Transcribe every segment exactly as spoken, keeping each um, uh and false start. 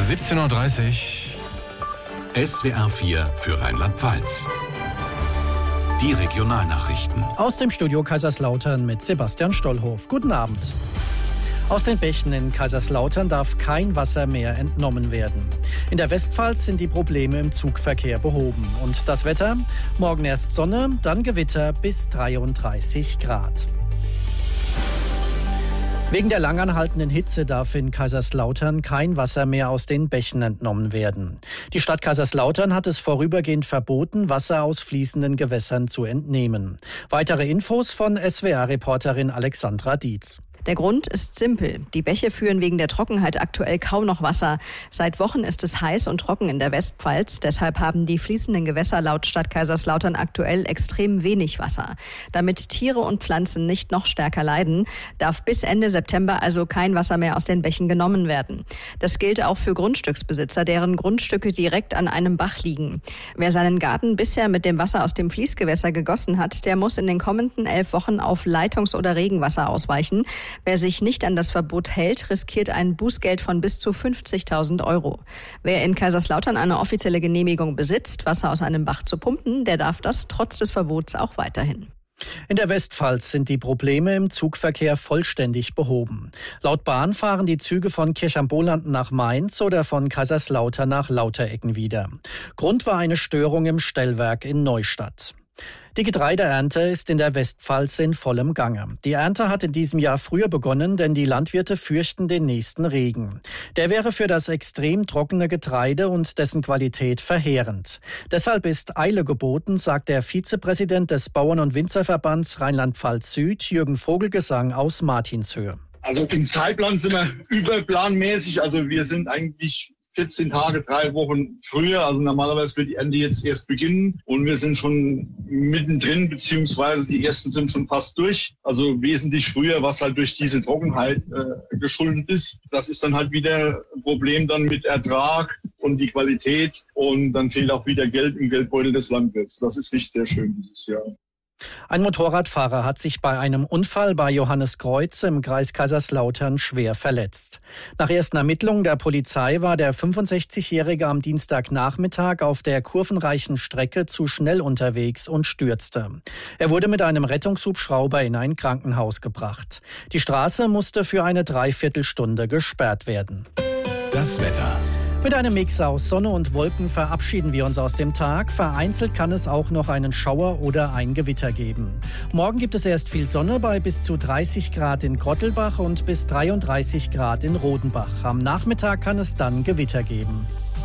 siebzehn Uhr dreißig. S W R vier für Rheinland-Pfalz. Die Regionalnachrichten. Aus dem Studio Kaiserslautern mit Sebastian Stollhof. Guten Abend. Aus den Bächen in Kaiserslautern darf kein Wasser mehr entnommen werden. In der Westpfalz sind die Probleme im Zugverkehr behoben. Und das Wetter? Morgen erst Sonne, dann Gewitter bis dreiunddreißig Grad. Wegen der langanhaltenden Hitze darf in Kaiserslautern kein Wasser mehr aus den Bächen entnommen werden. Die Stadt Kaiserslautern hat es vorübergehend verboten, Wasser aus fließenden Gewässern zu entnehmen. Weitere Infos von S W R-Reporterin Alexandra Dietz. Der Grund ist simpel. Die Bäche führen wegen der Trockenheit aktuell kaum noch Wasser. Seit Wochen ist es heiß und trocken in der Westpfalz. Deshalb haben die fließenden Gewässer laut Stadt Kaiserslautern aktuell extrem wenig Wasser. Damit Tiere und Pflanzen nicht noch stärker leiden, darf bis Ende September also kein Wasser mehr aus den Bächen genommen werden. Das gilt auch für Grundstücksbesitzer, deren Grundstücke direkt an einem Bach liegen. Wer seinen Garten bisher mit dem Wasser aus dem Fließgewässer gegossen hat, der muss in den kommenden elf Wochen auf Leitungs- oder Regenwasser ausweichen. Wer sich nicht an das Verbot hält, riskiert ein Bußgeld von bis zu fünfzigtausend Euro. Wer in Kaiserslautern eine offizielle Genehmigung besitzt, Wasser aus einem Bach zu pumpen, der darf das trotz des Verbots auch weiterhin. In der Westpfalz sind die Probleme im Zugverkehr vollständig behoben. Laut Bahn fahren die Züge von Kirch am Boland nach Mainz oder von Kaiserslautern nach Lauterecken wieder. Grund war eine Störung im Stellwerk in Neustadt. Die Getreideernte ist in der Westpfalz in vollem Gange. Die Ernte hat in diesem Jahr früher begonnen, denn die Landwirte fürchten den nächsten Regen. Der wäre für das extrem trockene Getreide und dessen Qualität verheerend. Deshalb ist Eile geboten, sagt der Vizepräsident des Bauern- und Winzerverbands Rheinland-Pfalz Süd, Jürgen Vogelgesang aus Martinshöhe. Also im Zeitplan sind wir überplanmäßig. Also wir sind eigentlich vierzehn Tage, drei Wochen früher. Also normalerweise wird die Ernte jetzt erst beginnen und wir sind schon mittendrin, beziehungsweise die ersten sind schon fast durch. Also wesentlich früher, was halt durch diese Trockenheit äh, geschuldet ist. Das ist dann halt wieder ein Problem dann mit Ertrag und die Qualität und dann fehlt auch wieder Geld im Geldbeutel des Landwirts. Das ist nicht sehr schön dieses Jahr. Ein Motorradfahrer hat sich bei einem Unfall bei Johanniskreuz im Kreis Kaiserslautern schwer verletzt. Nach ersten Ermittlungen der Polizei war der fünfundsechzigjährige am Dienstagnachmittag auf der kurvenreichen Strecke zu schnell unterwegs und stürzte. Er wurde mit einem Rettungshubschrauber in ein Krankenhaus gebracht. Die Straße musste für eine Dreiviertelstunde gesperrt werden. Das Wetter. Mit einem Mix aus Sonne und Wolken verabschieden wir uns aus dem Tag. Vereinzelt kann es auch noch einen Schauer oder ein Gewitter geben. Morgen gibt es erst viel Sonne bei bis zu dreißig Grad in Grottelbach und bis dreiunddreißig Grad in Rodenbach. Am Nachmittag kann es dann Gewitter geben.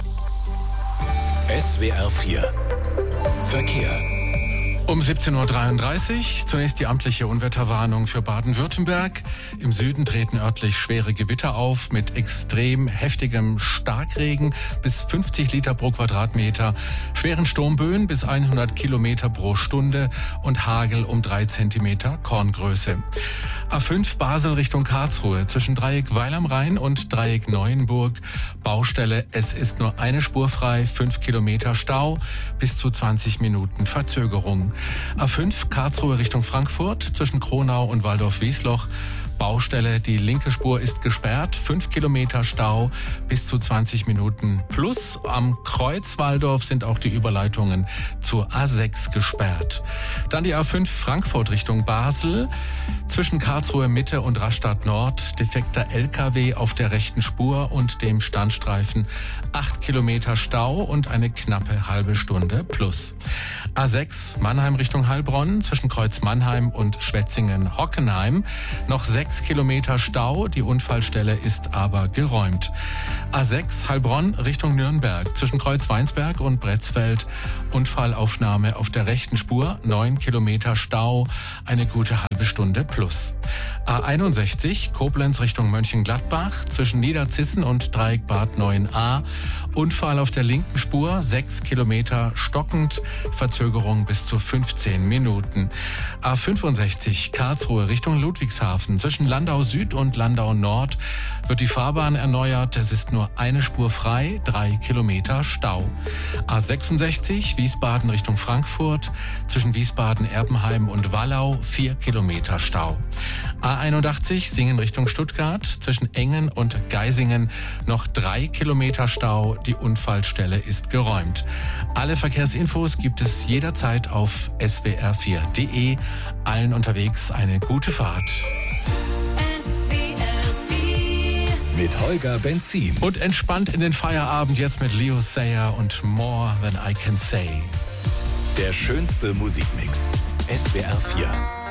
S W R vier Verkehr. Um siebzehn Uhr dreiunddreißig zunächst die amtliche Unwetterwarnung für Baden-Württemberg. Im Süden treten örtlich schwere Gewitter auf mit extrem heftigem Starkregen bis fünfzig Liter pro Quadratmeter, schweren Sturmböen bis hundert Kilometer pro Stunde und Hagel um drei Zentimeter Korngröße. A fünf Basel Richtung Karlsruhe zwischen Dreieck Weil am Rhein und Dreieck Neuenburg. Baustelle, es ist nur eine Spur frei, fünf Kilometer Stau, bis zu zwanzig Minuten Verzögerung. A fünf Karlsruhe Richtung Frankfurt zwischen Kronau und Waldorf-Wiesloch. Baustelle, die linke Spur ist gesperrt, fünf Kilometer Stau, bis zu zwanzig Minuten plus. Am Kreuz Waldorf sind auch die Überleitungen zur A sechs gesperrt. Dann die A fünf Frankfurt Richtung Basel, zwischen Karlsruhe Mitte und Rastatt Nord, defekter L K W auf der rechten Spur und dem Standstreifen, acht Kilometer Stau und eine knappe halbe Stunde plus. A sechs Mannheim Richtung Heilbronn, zwischen Kreuz Mannheim und Schwetzingen-Hockenheim, noch sechs Kilometer Stau, die Unfallstelle ist aber geräumt. A sechs Heilbronn Richtung Nürnberg, zwischen Kreuz Weinsberg und Bretzfeld, Unfallaufnahme auf der rechten Spur, neun Kilometer Stau, eine gute halbe Stunde plus. A einundsechzig Koblenz Richtung Mönchengladbach, zwischen Niederzissen und Dreieck Bad neun a, Unfall auf der linken Spur, sechs Kilometer stockend, Verzögerung bis zu fünfzehn Minuten. A fünfundsechzig Karlsruhe Richtung Ludwigshafen, zwischen zwischen Landau Süd und Landau Nord wird die Fahrbahn erneuert. Es ist nur eine Spur frei, drei Kilometer Stau. A sechsundsechzig Wiesbaden Richtung Frankfurt, zwischen Wiesbaden, Erbenheim und Wallau vier Kilometer Stau. A einundachtzig Singen Richtung Stuttgart, zwischen Engen und Geisingen noch drei Kilometer Stau. Die Unfallstelle ist geräumt. Alle Verkehrsinfos gibt es jederzeit auf S W R vier Punkt de. Allen unterwegs eine gute Fahrt. Mit Holger Benzin. Und entspannt in den Feierabend jetzt mit Leo Sayer und More Than I Can Say. Der schönste Musikmix. S W R vier.